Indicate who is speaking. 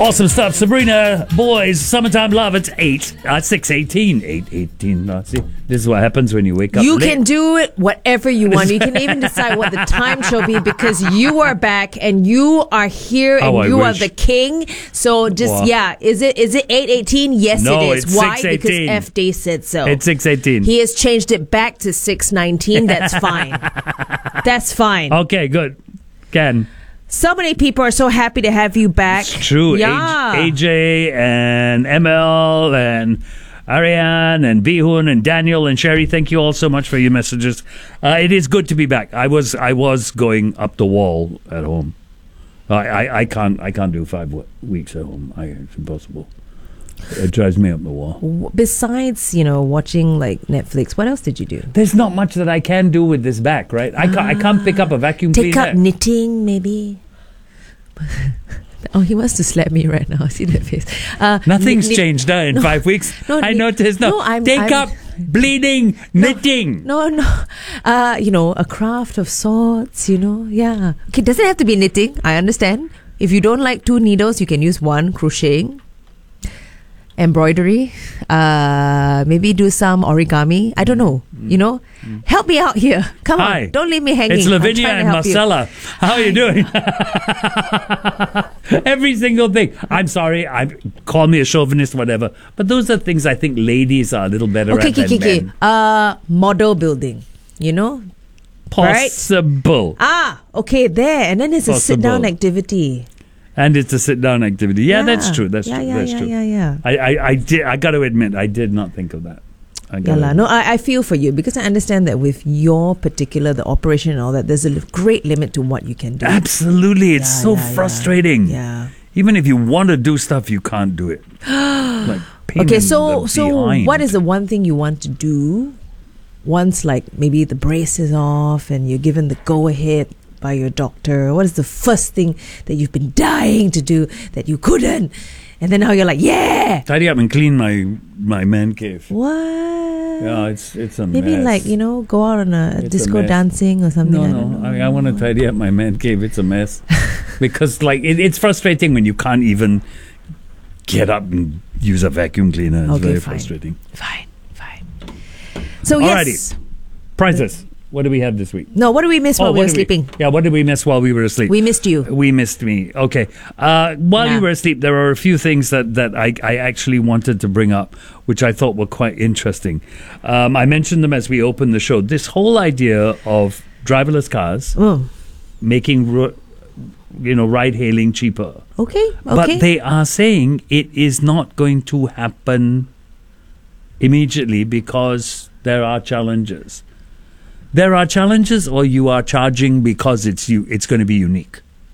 Speaker 1: Awesome stuff. Sabrina, boys, summertime love. It's 6:18. 8:18. See, this is what happens when you wake up
Speaker 2: You
Speaker 1: late.
Speaker 2: can do it whatever you want. You can even decide what the time shall be because you are back and you are here and
Speaker 1: I
Speaker 2: you are
Speaker 1: wish.
Speaker 2: the king. So just,
Speaker 1: Wow.
Speaker 2: Is it 8:18? Yes,
Speaker 1: No,
Speaker 2: it is.
Speaker 1: it's
Speaker 2: Why?
Speaker 1: 6:18.
Speaker 2: Because F Day said so.
Speaker 1: It's 6:18.
Speaker 2: He has changed it back to 6:19. That's fine. That's fine.
Speaker 1: Okay, good. Ken.
Speaker 2: So many people are so happy to have you back.
Speaker 1: It's true.
Speaker 2: Yeah.
Speaker 1: AJ and ML and Ariane and Bihun and Daniel and Sherry, thank you all so much for your messages. It is good to be back. I was going up the wall at home. I can't do 5 weeks at home. It's impossible. It drives me up the wall.
Speaker 2: Besides, watching like Netflix, what else did you do?
Speaker 1: There's not much that I can do with this back, right? I can't pick up a vacuum
Speaker 2: Take
Speaker 1: cleaner.
Speaker 2: up knitting, maybe. Oh, he wants to slap me right now. See that face.
Speaker 1: Nothing's changed in 5 weeks. I noticed. Take up bleeding knitting.
Speaker 2: No. A craft of sorts. Yeah. Okay, doesn't have to be knitting. I understand. If you don't like 2 needles, you can use 1. Crocheting, embroidery, maybe do some origami. I don't know. Help me out here. Come
Speaker 1: Hi.
Speaker 2: on, don't leave me hanging.
Speaker 1: It's Lavinia and Marcella. How are you doing? Every single thing. I'm sorry. Call me a chauvinist, whatever. But those are things I think ladies are a little better at than men.
Speaker 2: Model building.
Speaker 1: Possible.
Speaker 2: Right? Okay, there. And then it's a sit-down activity.
Speaker 1: And it's a sit-down activity. Yeah, that's true. That's true.
Speaker 2: Yeah.
Speaker 1: I got to admit, I did not think of that.
Speaker 2: No, I feel for you because I understand that with your particular, the operation and all that, there's a great limit to what you can do.
Speaker 1: Absolutely. It's so frustrating.
Speaker 2: Yeah.
Speaker 1: Even if you want to do stuff, you can't do it. Like pain
Speaker 2: Okay,
Speaker 1: in
Speaker 2: so
Speaker 1: the behind.
Speaker 2: what is the one thing you want to do once, like, maybe the brace is off and you're given the go-ahead by your doctor? What is the first thing that you've been dying to do that you couldn't? And then now you're like, yeah!
Speaker 1: Tidy up and clean my man cave.
Speaker 2: What?
Speaker 1: Yeah, it's a
Speaker 2: Maybe
Speaker 1: mess.
Speaker 2: like, go out on a
Speaker 1: It's a
Speaker 2: disco
Speaker 1: mess.
Speaker 2: dancing or something.
Speaker 1: No. I want to tidy up my man cave. It's a mess. Because like it's frustrating when you can't even get up and use a vacuum cleaner. It's very frustrating.
Speaker 2: Fine. So yes.
Speaker 1: Alrighty. Prizes. What do we have this week?
Speaker 2: No, what did we miss while we were sleeping?
Speaker 1: What did we miss while we were asleep?
Speaker 2: We missed you.
Speaker 1: We missed me. Okay. While you were asleep, there were a few things that I actually wanted to bring up, which I thought were quite interesting. I mentioned them as we opened the show. This whole idea of driverless cars making ride-hailing cheaper.
Speaker 2: Okay.
Speaker 1: But they are saying it is not going to happen immediately because there are challenges. There are challenges, or you are charging because it's going to be unique.